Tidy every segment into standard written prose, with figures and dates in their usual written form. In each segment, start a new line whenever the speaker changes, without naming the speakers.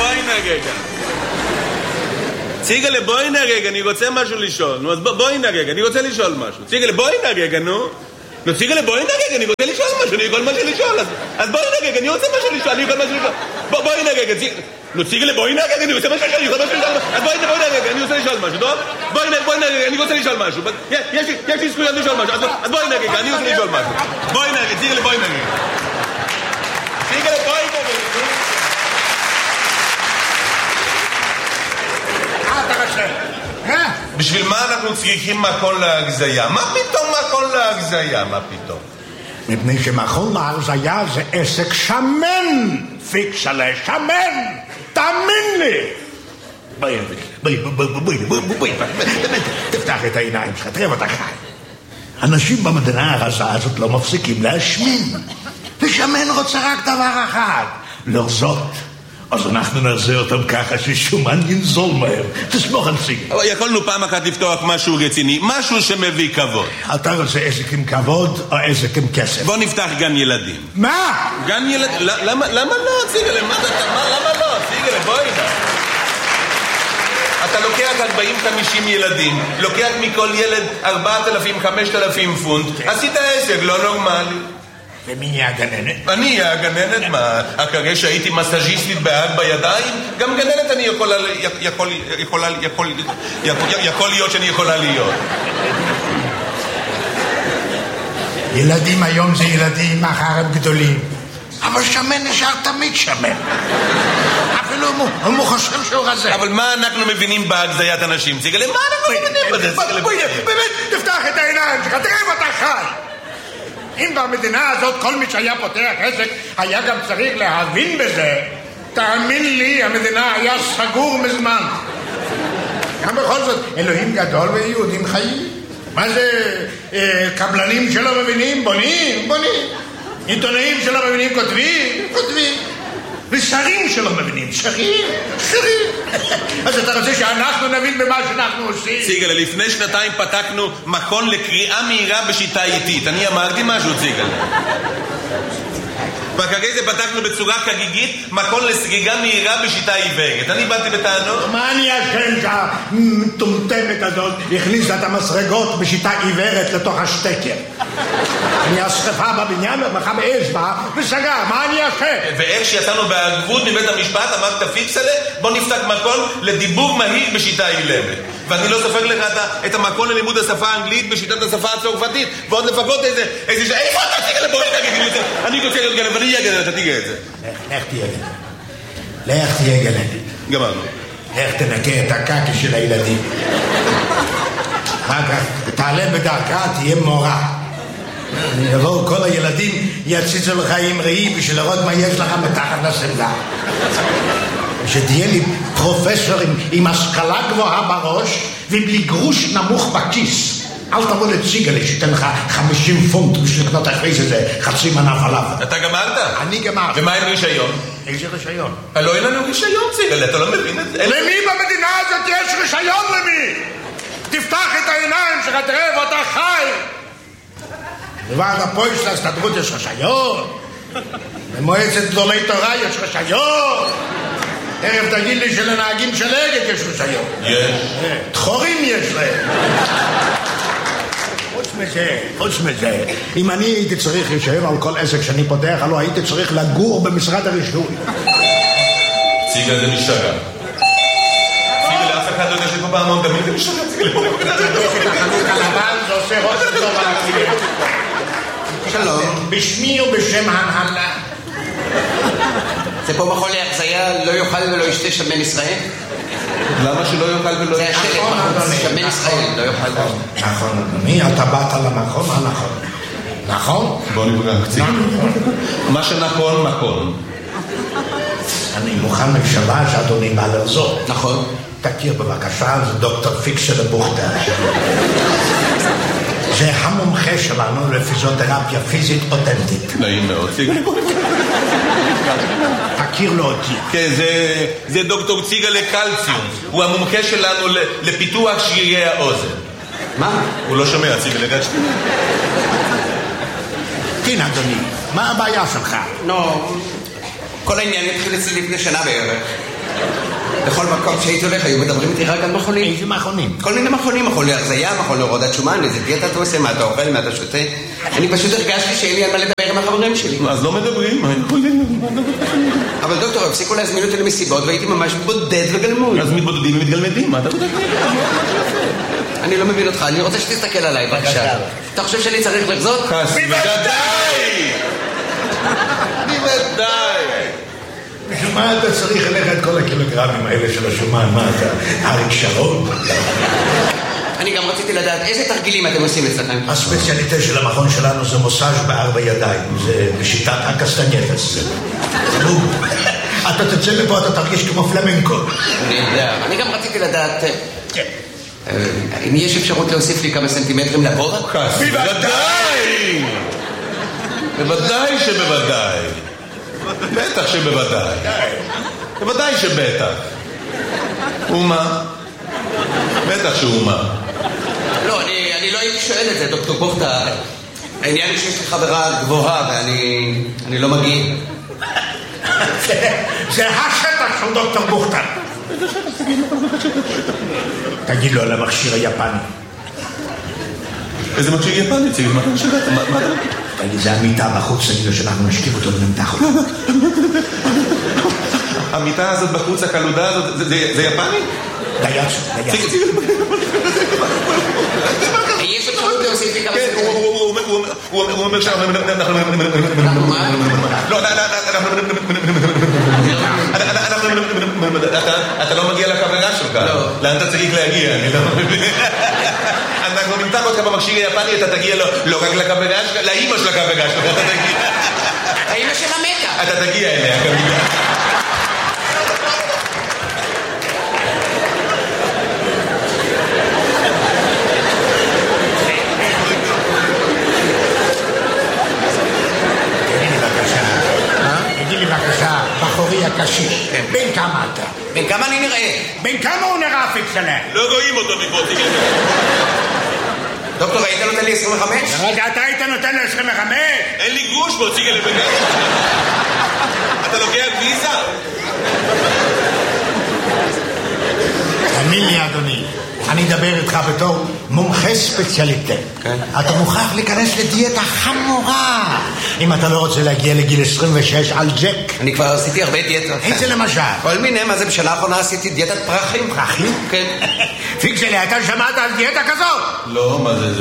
בואי נרגע. ציגלה, בואי נרגע, אני רוצה משהו לשאול. נו, אז בואי נרגע, אני רוצה לשאול משהו. ציגלה, בואי נרגע, נו. נו, ציגלה, בואי נרגע, אני רוצה לשאול משהו, אני יכול משהו לשאול. אז בואי נרגע, אני רוצה משהו לשאול, אני יכול משהו לשאול. בואי נרגע, נו, ציגלה, בואי נרגע, אני רוצה משהו לשאול, אני יכול משהו לשאול. אז בואי נרגע, אני רוצה לשאול משהו, טוב? בואי נרגע, אני רוצה לשאול משהו. יש לי זכויות לשאול משהו, אז בואי נרגע, אני רוצה לשאול משהו. בואי נרגע, ציגלה, בואי נרגע. ציגלה, בואי נרגע. בשביל מה אנחנו צריכים מכון להגזיה? מה פתאום מכון להגזיה? מה פתאום?
מפני שמכון להגזיה זה עסק שמן, פיקסלה, שמן, תאמין לי. בואי, תפתח את העיניים שלך, תראה ואתה חי. אנשים במדינה הרזה הזאת לא מפסיקים להשמין, ושמן רוצה רק דבר אחד, לרזות. אז אנחנו נעשה אותם ככה ששומן ינזול מהר. תסמוך על סיגל.
אבל יכולנו פעם אחת לפתוח משהו רציני, משהו שמביא כבוד.
אתה רוצה עסק עם כבוד או עסק עם כסף?
בוא נפתח גן ילדים.
מה?
גן ילדים? למה לא, סיגל? למה לא? סיגל, בואי נה. אתה לוקח 40-50 ילדים, לוקח מכל ילד 4,000-5,000 פונט, עשית עסק, לא נורמלי.
ומי יהיה הגננת?
אני אהיה הגננת, מה? אחרי שהייתי מסאז'יסטית בהג בידיים, גם גננת אני יכול להיות שאני יכולה להיות.
ילדים היום זה ילדים, מחר הם גדולים. אבל שמן נשאר תמיד שמן. אפילו הוא חושב שהוא רזה.
אבל מה אנחנו מבינים בהגזיית אנשים? ציגלה, מה אנחנו מבינים בזה?
בואי, באמת, תפתח את העיניים שלך, תראה אם אתה חי. אם במדינה הזאת כל מי שהיה פותח עסק היה גם צריך להבין בזה, תאמין לי, המדינה היה סגור מזמן. גם בכל זאת, אלוהים גדול ויהודים חיים. מה זה, קבלנים שלא מבינים? בונים. עיתונאים שלא מבינים? כותבים. ושרים שלא מבינים? שרים. אז אתה רוצה שאנחנו נבין במה שאנחנו עושים?
ציגלה, לפני 2 פתחנו מכון לקריאה מהירה בשיטה איטית. אני אמרתי משהו, ציגלה. ואחרי זה פתחנו בצורה חגיגית מכון לסגיגה מהירה בשיטה עיוורת. אני באתי בטענות.
מה אני אשם שהמטומטמת הזאת הכניסה את המסרגות בשיטה עיוורת לתוך השטקר? אני השכפה בבניין ומחה באצבע וסגר, מה אני אשם?
ואיך שיצאנו בערבות מבית המשפט אמרת פיקסלה, בוא נפתח מכון לדיבור מהיר בשיטה אילמת. ואני לא סופר לך את המכון ללימוד השפה האנגלית בשיטת השפה הצרפתית, ועוד לפחות איזה איפה אתה תיגלה? בואי תגיד לי, אני רוצה להיות גלם ואני אהיה גלם, אתה תיגלה את זה.
לך תהיה גלם.
גמרנו.
לך תנקה את הקקי של הילדים. אחר כך תעלה בדרכה, תהיה מורה. יבואו כל הילדים, יציצו לך עם ראי בשביל לראות מה יש לך מתחת לשמלה. שתהיה לי פרופסור עם השכלה גבוהה בראש ובלי גרוש נמוך בכיס. אל תבוא לציגלה שתן לך 50 פונט בשביל לקנות אחרי זה חצי מנה פלאפל.
אתה גמרת?
אני גמרתי.
ומה עם רישיון?
איזה רישיון?
לא אין לנו רישיון, ציגלה, אתה לא מבין את זה?
למי במדינה הזאת יש רישיון למי? תפתח את העיניים שלך, תראה ואתה חי. לוועד הפועל של ההסתדרות יש רישיון. למועצת גדולי תורה יש רישיון. תכף תגיד לי שלנהגים של אגד יש רישיון.
יש.
דחורים יש להם. חוץ מזה, אם אני הייתי צריך רישיון על כל עסק שאני פותח, הלוא הייתי צריך לגור במשרד הרישוי.
ציגלה זה משתגע. ציגלה, אף אחד לא יודע שפה פעמון תמיד זה משתגע. ציגלה,
זה עושה ראש טוב על הכלים. שלום. בשמי ובשם ההנהלה.
זה פה מכון להגזיה, לא יאכל ולא ישתה שמן ישראל?
למה שלא יאכל ולא ישתה?
זה השלט, שמן ישראל, לא יאכל ולא.
נכון, אדוני, אתה באת למכון הנכון. נכון?
בוא נברח קצת. מה שנכון, נכון.
אני מוכן משווה שאדוני בא לרזות.
נכון.
תכיר בבקשה, זה דוקטור פיקסלה בוכטר. זה המומחה שלנו לפיזיותרפיה פיזית אותנטית.
נעים מאוד.
תכיר לו אותי.
כן, זה דוקטור ציגלה קלציום. הוא המומחה שלנו לפיתוח שרירי האוזן.
מה?
הוא לא שומע, ציגלה גדשתי.
כן, אדוני, מה הבעיה שלך?
כל העניין התחיל אצלי לפני שנה בערך. בכל מקום שהייתי הולך, היו מדברים איתי רק על מכונים.
איזה מכונים?
כל מיני מכונים, מכון להחזיה, מכון להורדת שומן, איזה דיאטה אתה עושה, מה אתה אוכל, מה אתה שותה. אני פשוט הרגשתי שאין לי על מה לדבר עם החברים שלי.
אז לא מדברים.
אבל דוקטור, הפסיקו להזמין אותי למסיבות והייתי ממש בודד וגלמוד.
אז מתבודדים ומתגלמדים, מה אתה בודד?
אני לא מבין אותך, אני רוצה שתסתכל עליי, בבקשה. אתה חושב שאני צריך לחזות?
בוודאי! בוודאי!
בשביל מה אתה צריך ללכת את כל הקילוגרמים האלה של השומן? מה אתה, אריק שרון?
אני גם רציתי לדעת איזה תרגילים אתם עושים אצלכם.
הספציאליטה של המכון שלנו זה מוסאז' ב4 ידיים. זה בשיטת הקסטנייטס. אתה תצא מפה, אתה תרגיש כמו פלמנקו.
אני יודע. אני גם רציתי לדעת... אם יש אפשרות להוסיף לי כמה סנטימטרים לגובה?
בוודאי! בוודאי שבוודאי. בטח שבוודאי. בוודאי שבטח. ומה? בטח שאומה.
לא, אני לא הייתי שואל את זה, דוקטור בוכתה. העניין היא שיש לי חברה גבוהה ואני לא מגיע.
זה השטח של דוקטור בוכתה. תגיד לו על המכשיר היפני.
איזה מכשיר יפני? תגיד, מה אתה משגעת? מה אתה...
תגיד, זה המיטה בחוץ, תגיד לו שאנחנו נשכיב אותו ונמתח אותו.
המיטה הזאת בחוץ, הקלודה הזאת, זה יפני?
דייצ'ו.
יש אפשרות להוסיף לי כמה סנטימטרים.
הוא אומר שאנחנו... לא, אתה לא מגיע לקבלה שלך. לאן אתה צריך להגיע? אני לא מבין. אנחנו נמתח אותך במכשיר היפני, אתה תגיע לא רק לקבלה שלך, לאמא של הקבלה שלך אתה תגיע.
האמא של המקה.
אתה תגיע אליה כמובן.
בחורי הקשיש. בין כמה אתה?
בין כמה אני נראה?
בין כמה הוא נראה פיקסלה?
לא רואים אותו מפה, תגיד.
דוקטור, היית נותן לי 25?
רגע, אתה היית נותן לי 25?
אין לי גרוש בו, תגיד לי. אתה לוקח ויזה?
תאמין לי, אדוני, אני אדבר איתך בתור מומחה ספציאליטה. אתה מוכרח להיכנס לדיאטה חמורה אם אתה לא רוצה להגיע לגיל 26 על ג'ק.
אני כבר עשיתי הרבה דיאטות.
איזה למשל?
כל מיני, מה זה בשנה האחרונה עשיתי דיאטת פרחים.
פרחים?
כן.
פיקסלי, אתה שמעת על דיאטה כזאת?
לא, מה זה?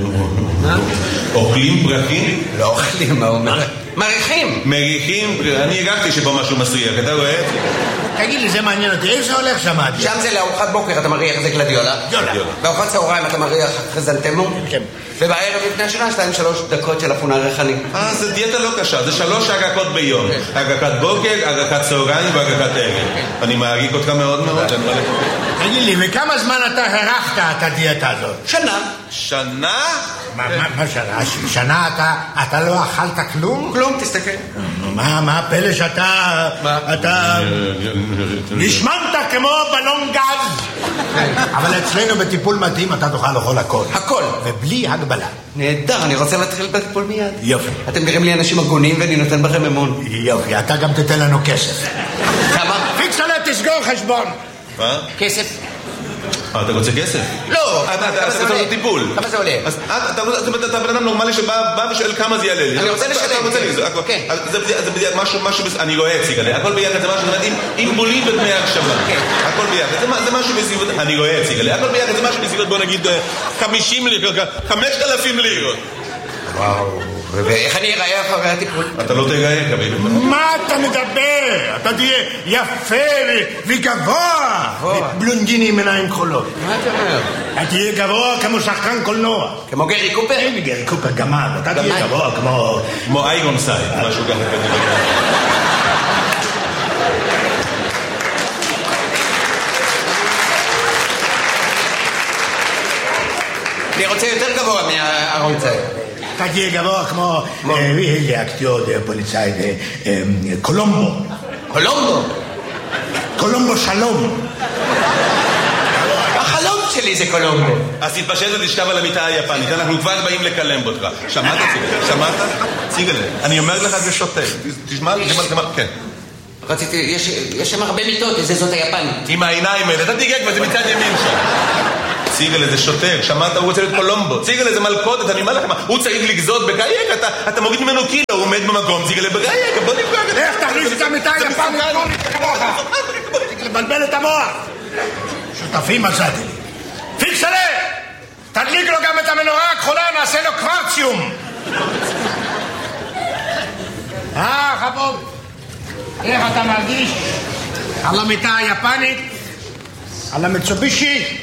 אוכלים פרחים?
לא אוכלים, מה אומר? מריחים.
מריחים? אני הגעתי שפה משהו מסריח, אתה רואה?
תגיד לי, זה מעניין אותי, איך זה הולך שם?
שם זה לארוחת בוקר, אתה מריח איזה גלדיולה. בארוחת צהריים אתה מריח חזנטמו. כן. ובערב לפני השנה 2-3 דקות של אפונה ריחני.
זה דיאטה לא קשה, זה 3 הגקות ביום. הגקת בוקר, הגקת צהריים והגקת ערב. אני מעריך אותך מאוד מאוד.
תגיד לי, וכמה זמן אתה הרחת את הדיאטה הזאת?
שנה.
שנה?
מה שנה? שנה אתה לא אכלת כלום?
כלום, תסתכל.
מה הפלא שאתה... אתה... נשמנת כמו בלון גז. אבל אצלנו בטיפול מתאים אתה תוכל לאכול הכל.
הכל.
ובלי הגבלה.
נהדר, אני רוצה להתחיל בטיפול מיד.
יופי.
אתם נראים לי אנשים הגונים ואני נותן בכם אמון.
יופי, אתה גם תתן לנו כסף.
כמה?
פיקסלה, תסגור חשבון.
מה?
כסף.
אתה רוצה כסף?
לא.
אתה רוצה טיפול.
כמה זה עולה?
אתה בן אדם נורמלי שבא ושואל כמה זה יעלה לי.
אני רוצה לשלם.
זה משהו, אני רואה אציג עליה. הכל ביחד זה משהו, עם בולים ודמי הקשבה. הכל ביחד. זה משהו בסביבות, אני רואה אציג עליה. הכל ביחד זה משהו בסביבות, בוא נגיד 50 לירות, 5,000 לירות.
וואו.
ואיך אני אראה אחרי הטיפול?
אתה לא תראה, קביל.
מה אתה מדבר? אתה תהיה יפה וגבוה. בלונדיני עם עיניים כחולות.
מה אתה אומר?
אתה תהיה גבוה כמו שחקן קולנוע.
כמו גרי קופר?
אין גרי קופר, גמד. אתה תהיה גבוה כמו
איירון סייד, משהו ככה.
אני רוצה יותר גבוה מהארון סייד.
אתה תהיה גבוה כמו אקטיור פוליצאי קולומבו.
קולומבו?
קולומבו שלום.
החלום שלי זה קולומבו.
אז תתפשט ותשכב על המיטה היפנית, אנחנו כבר באים לקלם אותך. שמעת? שמעת? ציגלה. אני אומר לך זה שוטה. תשמע, כן.
רציתי, יש שם הרבה מיטות, זאת היפנית.
עם העיניים האלה, אתה תיגע כבר, זה מצד ימין שם. ציגל זה שוטר, שמעת, הוא רוצה להיות קולומבו. ציגל זה מלכודת, אני אומר לכם, הוא צריך לגזות בגייק, אתה מוריד ממנו קילו, הוא עומד במקום, ציגל בגייק, בוא נפגע.
איך תכניס את המיטה היפנית כמוך? לבלבל את המוח. שותפים מצאתי לי. פיקסלה! תדליק לו גם את המנורה הכחולה, נעשה לו קוורציום. חבוב, איך אתה מרגיש על המיטה היפנית? על המיצובישי?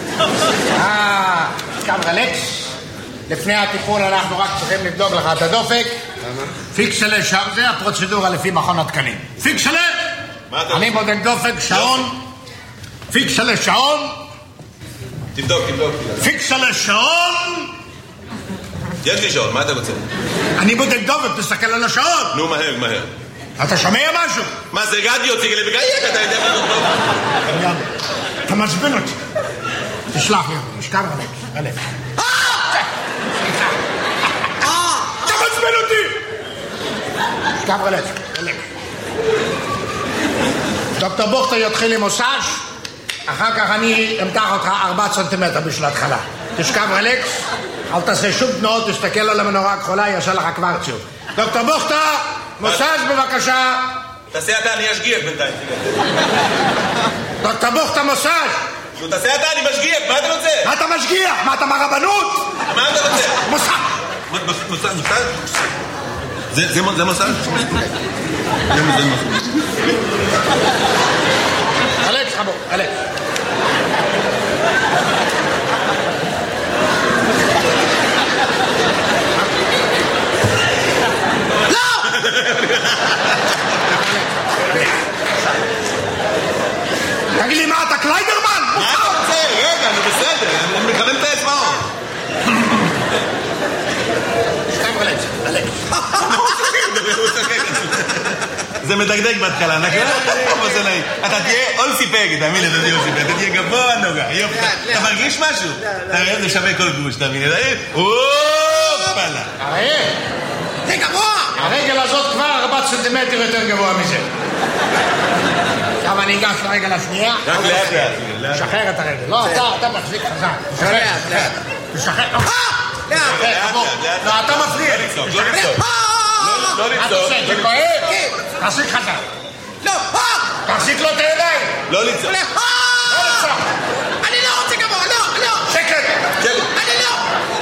קם רלקס. לפני הטיפול אנחנו רק צריכים לבדוק לך את הדופק. פיקסלה שם, זה הפרוצדורה לפי מכון התקנים. פיקסלה! אני בודק דופק, שעון. פיקסלה שעון.
תבדוק.
פיקסלה שעון.
יש לי שעון, מה אתה רוצה?
אני בודק דופק, תסתכל על השעון.
נו, מהר.
אתה שומע משהו?
מה זה רדיו, ציגל בגייק, אתה יודע מה טוב?
אתה מעצבן אותי. תשלח לי, משכב הלב. אתה מעצבן אותי! משכב הלב. דוקטור בוכטר יתחיל עם מסאז', אחר כך אני אמתח אותך 4 סנטימטר בשביל ההתחלה. תשכב רלקס, אל תעשה שום תנועות, תסתכל על המנורה הכחולה, יעשה לך קוורציום. דוקטור בוכטר, מסאז' בבקשה.
תעשה אתה, אני אשגיח בינתיים.
דוקטור בוכטר, מסאז'.
תעשה אתה, אני משגיח, מה אתה רוצה?
מה אתה משגיח? מה אתה מהרבנות?
מה אתה רוצה?
מסאז'.
זה מסאז'?
אלכס חבוב, אלכס. תגיד לי מה אתה קליידרמן?
מה אתה רוצה? רגע, אני בסדר, אני מכוון את האצבעות.
סתם אלכס, אלכס.
זה מדגדג בהתחלה, נכון? אתה תהיה אולסי פגי, תאמין לי, אתה תהיה גבוה נוגע, יופי. אתה מרגיש משהו? תראה, זה שווה כל גוש, תאמין לי. אופלה.
זה גבוה! הרגל הזאת כבר 4 סנטימטר יותר גבוה מזה. עכשיו אני אגש לרגל השנייה.
רק לאט.
תשחרר את הרגל. לא, אתה מחזיק חזק.
לאט.
תשחרר. לא, אתה מפריע.
לא
מה אתה
לצעוק.
עושה? זה כואב? תחזיק חזק.
לא!
תחזיק לו את הידיים.
לא לצעוק.
אני לא רוצה גבוה, לא!
שקט.
אני לא!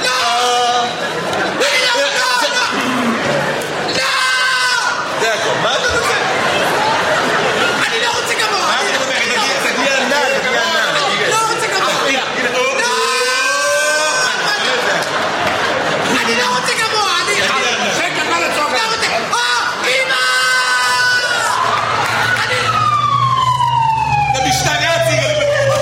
זה הכל. מה אתה רוצה?
אני לא רוצה גבוה!
תגיע ענק.
לא רוצה גבוה! אני לא רוצה גבוה!